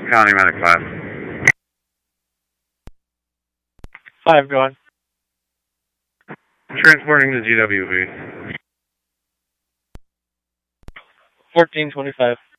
County Medic 5. 5, go on. Transporting to GWB. 1425.